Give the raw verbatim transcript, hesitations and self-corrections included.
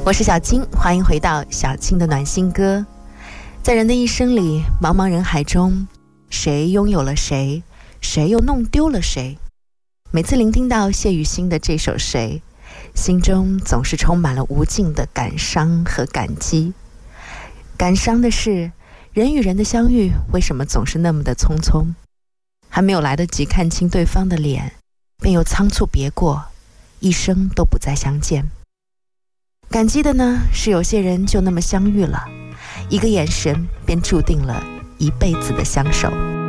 我是小青，欢迎回到小青的暖心歌。在人的一生里，茫茫人海中，谁拥有了谁，谁又弄丢了谁。每次聆听到谢雨欣的这首《谁》，心中总是充满了无尽的感伤和感激。感伤的是，人与人的相遇为什么总是那么的匆匆，还没有来得及看清对方的脸，便又仓促别过，一生都不再相见。感激的呢，是有些人就那么相遇了，一个眼神便注定了一辈子的相守。